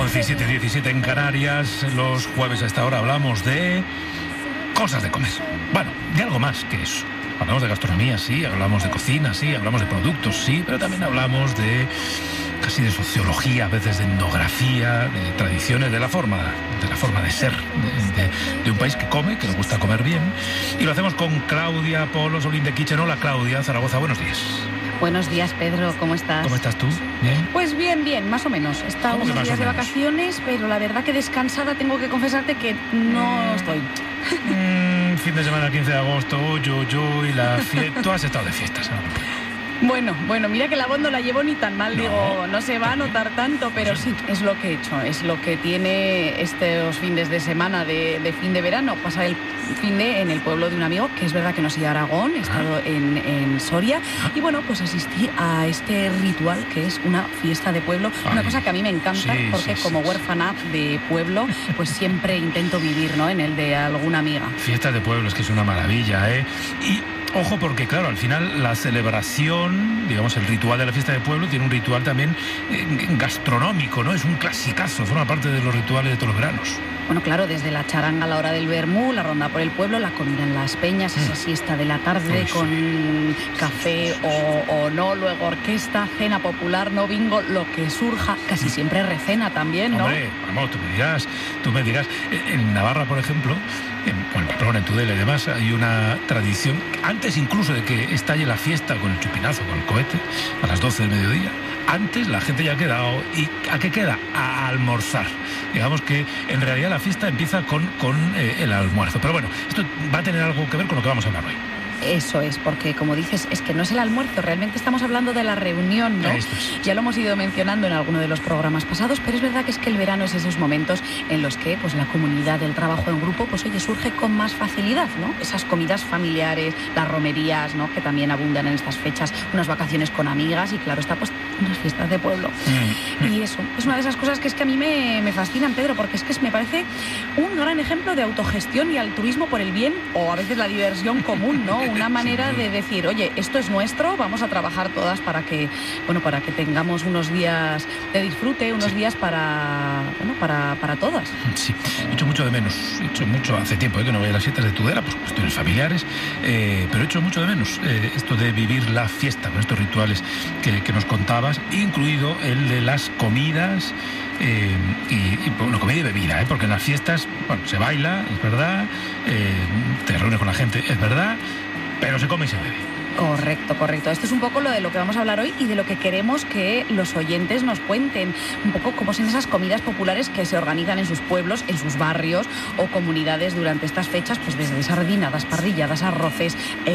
17 en Canarias. Los jueves a esta hora hablamos de cosas de comer. Bueno, de algo más que eso. Hablamos de gastronomía, sí, hablamos de cocina, sí, hablamos de productos, sí, pero también hablamos de casi de sociología, a veces de etnografía, de tradiciones, de la forma de ser de un país que come, que le gusta comer bien. Y lo hacemos con Claudia Polo, Solín de Kitchen. Hola, Claudia, Zaragoza, buenos días. Buenos días, Pedro, ¿cómo estás? ¿Cómo estás tú? ¿Bien? Pues bien, más o menos. He estado unos días de vacaciones, pero la verdad que descansada tengo que confesarte que no estoy. Fin de semana 15 de agosto, y la fiesta. Tú has estado de fiestas, ¿no? Bueno, mira que la voz no la llevo ni tan mal, digo, no se va a notar tanto, pero sí, es lo que he hecho, es lo que tiene estos fines de semana de fin de verano, pasar el fin de en el pueblo de un amigo, que es verdad que no soy de Aragón, he estado en Soria, y bueno, pues asistí a este ritual que es una fiesta de pueblo, una cosa que a mí me encanta, porque como huérfana de pueblo, pues siempre intento vivir, ¿no?, en el de alguna amiga. Fiestas de pueblo, es que es una maravilla, ¿eh? Y ojo, porque claro, al final la celebración, digamos, el ritual de la fiesta de pueblo tiene un ritual también gastronómico, ¿no? Es un clasicazo, forma parte de los rituales de todos los veranos. Bueno, claro, desde la charanga a la hora del vermú, la ronda por el pueblo, la comida en las peñas, esa siesta de la tarde con café o no, luego orquesta, cena popular, no bingo, lo que surja, casi siempre recena también, ¿no? Hombre, vamos, tú me dirás, en Navarra, por ejemplo, en Pamplona, en Tudela y demás, hay una tradición, antes incluso de que estalle la fiesta con el chupinazo, con el cohete, a las 12 del mediodía, antes la gente ya ha quedado. ¿Y a qué queda? A almorzar. Digamos que en realidad la fiesta empieza con el almuerzo. Pero bueno, esto va a tener algo que ver con lo que vamos a hablar hoy. Eso es, porque como dices, es que no es el almuerzo, realmente estamos hablando de la reunión, ¿no? Ya lo hemos ido mencionando en alguno de los programas pasados, pero es verdad que es que el verano es esos momentos en los que pues la comunidad del trabajo en grupo, pues oye, surge con más facilidad, ¿no? Esas comidas familiares, las romerías, ¿no?, que también abundan en estas fechas, unas vacaciones con amigas y claro está, pues unas fiestas de pueblo. Y eso, es una de esas cosas que es que a mí me fascinan, Pedro, porque es que me parece un gran ejemplo de autogestión y altruismo por el bien o a veces la diversión común, ¿no? Una manera de decir, oye, esto es nuestro, vamos a trabajar todas para que tengamos unos días de disfrute, unos días para todas. Sí, he hecho mucho de menos, hace tiempo que no voy a las fiestas de Tudela, pues cuestiones familiares, pero he hecho mucho de menos esto de vivir la fiesta con estos rituales que nos contabas, incluido el de las comidas, bueno, comida y bebida, porque en las fiestas, bueno, se baila, es verdad, te reúnes con la gente, es verdad, pero se come y se bebe. Correcto. Esto es un poco lo de lo que vamos a hablar hoy y de lo que queremos que los oyentes nos cuenten. Un poco cómo son esas comidas populares que se organizan en sus pueblos, en sus barrios o comunidades durante estas fechas, pues desde sardinadas, parrilladas, arroces,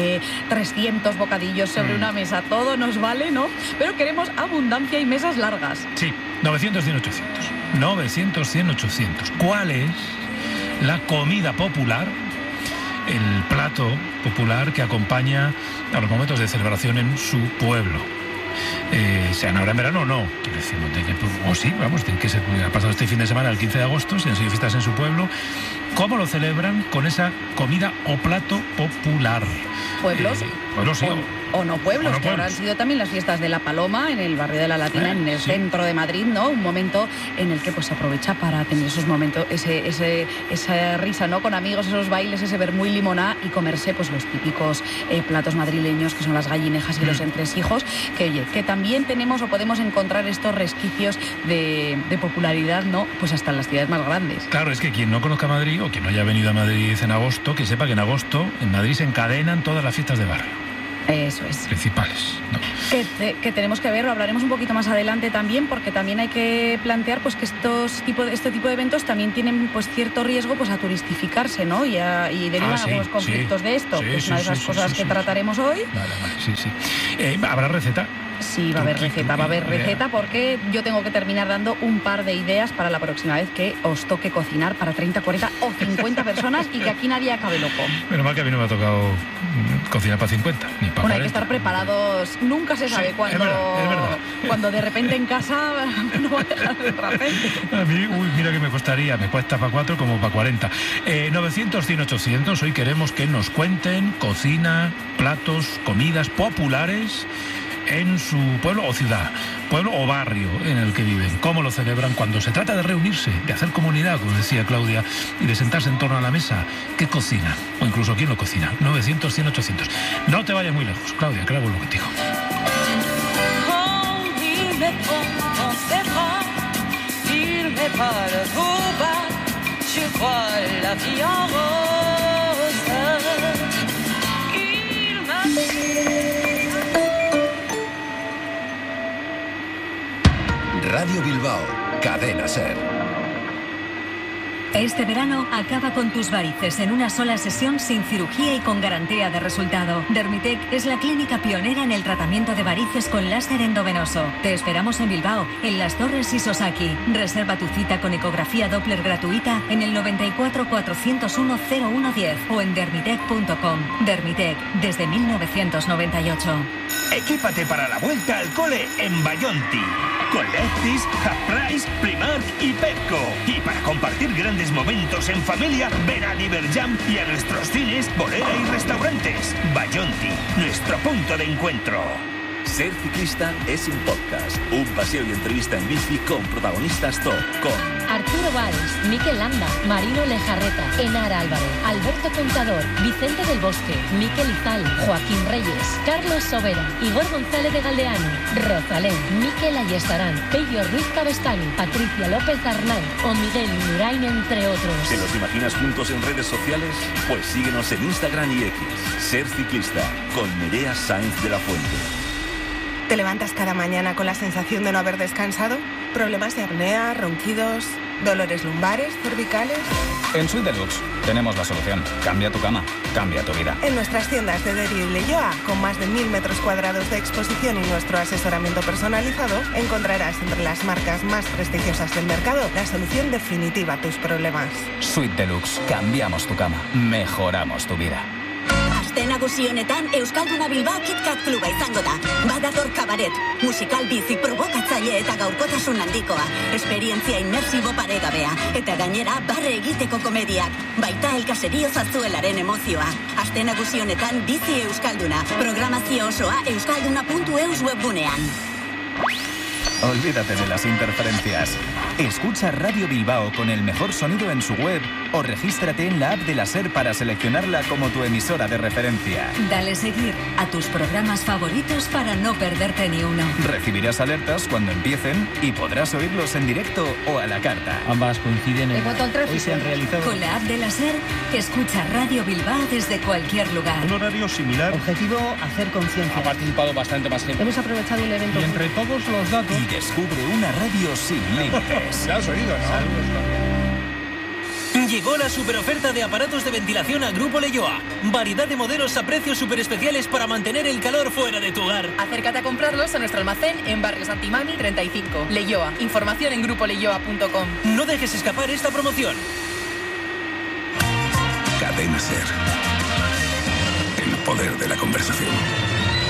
300 bocadillos sobre una mesa, todo nos vale, ¿no? Pero queremos abundancia y mesas largas. Sí, 900, 100, 800. 900, 100, 800. ¿Cuál es la comida popular, el plato popular que acompaña a los momentos de celebración en su pueblo? Sean ahora en verano o no, quiero decir, tiene que ser, ha pasado este fin de semana, el 15 de agosto, si han sido fiestas en su pueblo. ¿Cómo lo celebran con esa comida o plato popular? Pueblos sí. O no pueblos, que ahora han sido también las fiestas de la Paloma en el barrio de la Latina, en el centro de Madrid, ¿no? Un momento en el que pues se aprovecha para tener esos momentos, esa risa, ¿no?, con amigos, esos bailes, ese vermú y limoná y comerse pues los típicos platos madrileños que son las gallinejas y los entresijos, que también tenemos o podemos encontrar estos resquicios de popularidad, ¿no?, pues hasta en las ciudades más grandes. Claro, es que quien no conozca Madrid o quien no haya venido a Madrid en agosto, que sepa que en agosto en Madrid se encadenan todas las fiestas de barrio. Eso es. Principales, ¿no? Que tenemos que ver, lo hablaremos un poquito más adelante también, porque también hay que plantear pues que este tipo de eventos también tienen pues cierto riesgo pues a turistificarse, ¿no? Y derivan algunos conflictos de esto. Es una de esas cosas que trataremos hoy. Vale, ¿habrá receta? Sí, va a haber receta porque yo tengo que terminar dando un par de ideas para la próxima vez que os toque cocinar para 30, 40 o 50 personas y que aquí nadie acabe loco. Menos mal que a mí no me ha tocado cocinar para 50, ni para 40. Bueno, hay que estar preparados, nunca se sabe cuándo, es verdad. Cuando de repente en casa no va a dejar de repente. A mí, mira que me cuesta para 4 como para 40. 900, 100, 800, hoy queremos que nos cuenten cocina, platos, comidas populares en su pueblo o ciudad, pueblo o barrio en el que viven. ¿Cómo lo celebran cuando se trata de reunirse, de hacer comunidad, como decía Claudia, y de sentarse en torno a la mesa? ¿Qué cocina? O incluso quién lo cocina. 900, 100, 800. No te vayas muy lejos, Claudia, que ahora vuelvo contigo. Radio Bilbao, Cadena SER. Este verano acaba con tus varices en una sola sesión sin cirugía y con garantía de resultado. Dermitec es la clínica pionera en el tratamiento de varices con láser endovenoso. Te esperamos en Bilbao, en Las Torres y Sosaki. Reserva tu cita con ecografía Doppler gratuita en el 94 401 0110 o en dermitec.com. Dermitec, desde 1998. Equípate para la vuelta al cole en Bayonti. Con Lefties, Half Price, Primark y Pepco. Y para compartir grandes momentos en familia, ven a Diverjam y a nuestros cines, bolera y restaurantes. Bayonti, nuestro punto de encuentro. Ser ciclista es un podcast, un paseo y entrevista en bici con protagonistas top, con Arturo Valls, Mikel Landa, Marino Lejarreta, Enar Álvaro, Alberto Contador, Vicente del Bosque, Mikel Izal, Joaquín Reyes, Carlos Sobera, Igor González de Galdeano, Rosalén, Mikel Ayestarán, Pello Ruiz Cabestany, Patricia López Arnaiz o Miguel Indurain, entre otros. ¿Te los imaginas juntos en redes sociales? Pues síguenos en Instagram y X. Ser ciclista con Nerea Sainz de la Fuente. ¿Te levantas cada mañana con la sensación de no haber descansado? ¿Problemas de apnea, ronquidos, dolores lumbares, cervicales? En Suite Deluxe tenemos la solución. Cambia tu cama, cambia tu vida. En nuestras tiendas de Derio y Leioa, con más de 1000 metros cuadrados de exposición y nuestro asesoramiento personalizado, encontrarás entre las marcas más prestigiosas del mercado la solución definitiva a tus problemas. Suite Deluxe. Cambiamos tu cama, mejoramos tu vida. Aste nagusi honetan Euskalduna Bilbao KitKat Kluba izango da. Badator kabaret, musikal bizi provokatzaile eta gaurkotasun handikoa, esperientzia inmersibo paregabea, eta gainera barre egiteko komediak, baita elkaserio zatzuelaren emozioa. Aste nagusi honetan bizi Euskalduna, programazio osoa euskalduna.eus webgunean. Olvídate de las interferencias. Escucha Radio Bilbao con el mejor sonido en su web o regístrate en la app de la SER para seleccionarla como tu emisora de referencia. Dale seguir a tus programas favoritos para no perderte ni uno. Recibirás alertas cuando empiecen y podrás oírlos en directo o a la carta. Ambas coinciden en hoy se han realizado. Con la app de la SER, escucha Radio Bilbao desde cualquier lugar. Un horario similar. Objetivo, hacer conciencia. Ha participado bastante más gente. Hemos aprovechado el evento. Y entre todos los datos. Y descubre una radio sin límites. Ya has oído, ¿no? Llegó la superoferta de aparatos de ventilación a Grupo Leioa. Variedad de modelos a precios super especiales para mantener el calor fuera de tu hogar. Acércate a comprarlos a nuestro almacén en Barrio Santimami 35. Leioa. Información en grupoleioa.com. No dejes escapar esta promoción. Cadena SER. El poder de la conversación.